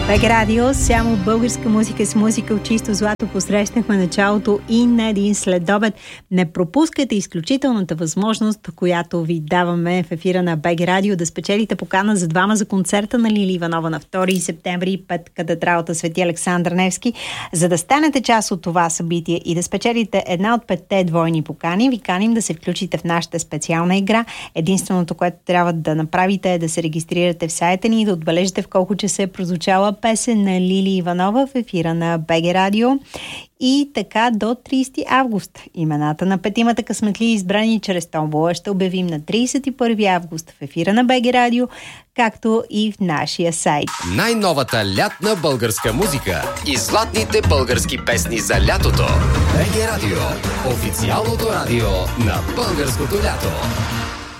БГ Радио, само българска музика с музика от чисто злато. Посрещнахме началото и на един следобед. Не пропускайте изключителната възможност, която ви даваме в ефира на БГ Радио, да спечелите покана за двама за концерта на Лили Иванова на 2 септември пред катедралата Свети Александър Невски. За да станете част от това събитие и да спечелите една от 5 двойни покани, ви каним да се включите в нашата специална игра. Единственото, което трябва да направите, е да се регистрирате в сайта ни и да отбележите в колко часа е прозвучала песен на Лили Иванова в ефира на БГ Радио. И така до 30 август. Имената на 5 късметли, избрани чрез томбола, ще обявим на 31 август в ефира на БГ Радио, както и в нашия сайт. Най-новата лятна българска музика и златните български песни за лятото. БГ Радио. Официалното радио на българското лято.